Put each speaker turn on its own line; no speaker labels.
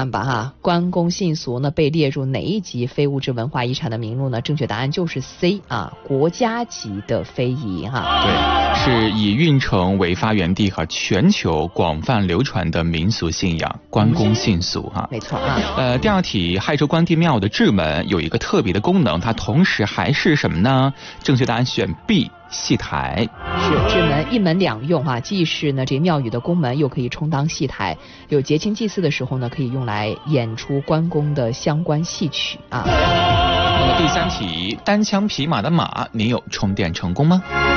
案吧哈。关公信俗呢被列入哪一级非物质文化遗产的名录呢？正确答案就是 C 啊，国家级的非遗哈。
对，是以运城为发源地和全球广泛流传的民俗信仰关公信俗哈。
没错啊。
第二题，亥州关帝庙的智门有一个特别的功能，它同时还是什么呢？正确答案选 B， 戏台。
是智门一门两用哈，既是呢这庙宇的宫门，又可以充当戏台。有节庆祭祀的时候呢，可以用来演出关公的相关戏曲啊。
那么第三题，单枪匹马的马，您有充电成功吗？